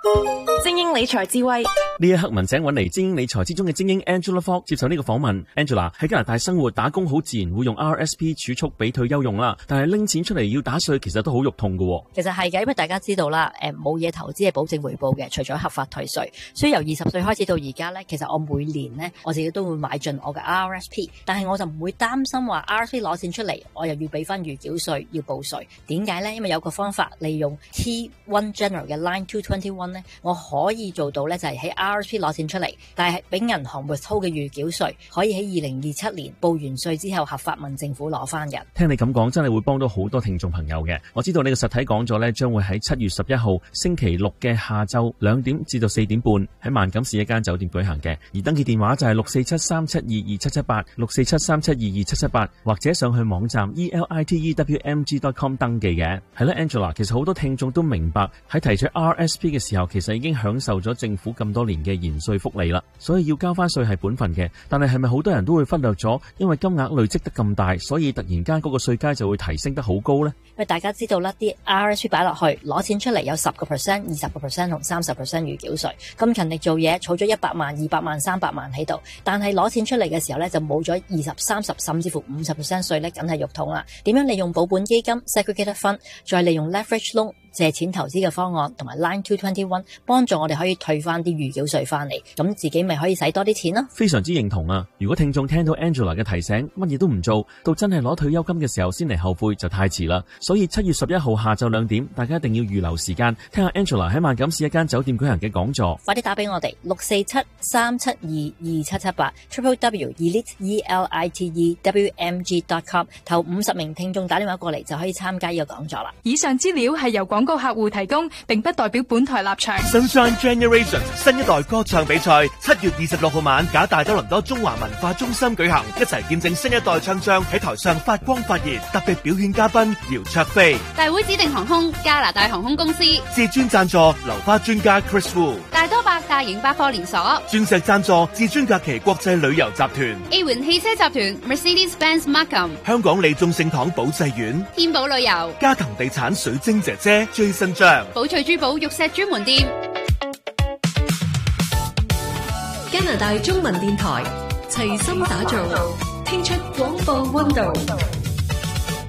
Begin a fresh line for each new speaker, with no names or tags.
精英理財智慧，
呢一刻文井揾嚟精英理財之中嘅精英 Angela Fogg 接受呢個訪問。Angela 喺加拿大生活打工，好自然會用 RSP 儲蓄俾退休用啦，但係拎錢出嚟要打稅，其實都好肉痛㗎。
其實係嘅，因為大家知道啦，冇嘢投資係保證回報嘅，除咗合法退稅。所以由20歲開始到而家咧，其實我每年咧我自己都會買進我嘅 RSP， 但係我就唔會擔心話 RSP 攞錢出嚟，我又要俾翻預繳稅要報稅。點解咧？因為有個方法利用 T1 General 嘅 Line 221咧，我可以做到咧就係喺 RSP 攞錢出嚟，但係俾銀行 withhold 嘅預繳稅可以喺2027年報完稅之後合法問政府攞翻嘅。
聽你咁講真係會幫到好多聽眾朋友嘅。我知道你嘅實體講座咧將會喺7月11號星期六嘅下晝2點至到4點半喺萬錦市一間酒店舉行嘅，而登記電話就係647-372-2778 647-372-2778，或者上去網站 elitewmg.com 登記嘅。係啦 Angela， 其實好多聽眾都明白喺提取 RSP 嘅時候其實已經享受咗政府咁多年嘅延稅福利啦，所以要交翻稅係本分嘅。但係咪好多人都會忽略咗，因為金額累積得咁大，所以突然間嗰個稅階就會提升得好高呢？
因為大家知道啦，啲 RSP 擺落去攞錢出嚟有10%、20% 同30% 預繳稅，咁勤力做嘢儲咗100萬、200萬、300萬喺度，但係攞錢出嚟嘅時候咧就冇咗20%、30%甚至乎50% 稅咧，梗係肉痛啦。點樣利用保本基金 Segregated Fund， 再利用 Leverage Loan 借錢投資嘅方案同埋 Line 221幫助我哋可以退翻啲預繳稅翻嚟，咁自己咪可以使多啲錢咯。
非常之認同啊！如果聽眾聽到 Angela 嘅提醒，乜嘢都唔做，到真係攞退休金嘅時候先嚟後悔就太遲啦。所以7月11號下晝2點，大家一定要預留時間聽下 Angela 喺萬錦市一間酒店舉行嘅講座。
快啲打俾我哋647-372-2778 www.elitewmg.com 頭50名聽眾打電話過嚟就可以參加呢個講座啦。
以上資料係由廣告客戶提供，並不代表本台立場。
Sunshine Generation 新一代歌唱比賽7月26號晚，假大多倫多中華文化中心舉行，一齊見證新一代唱將喺台上發光發熱。特別表演嘉賓姚焯菲，
大會指定航空加拿大航空公司，
至尊贊助流花專家 Chris Wu，
大多百大型百貨連鎖，
鑽石贊助至尊假期國際旅遊集團，
A 環汽車集團 Mercedes-Benz Markham，
香港利眾聖堂保濟院，
天寶旅遊，
嘉騰地產水晶姐姐最新張，
寶翠珠寶玉石專門店。
加拿大中文電台齊心打造，聽出廣播溫度。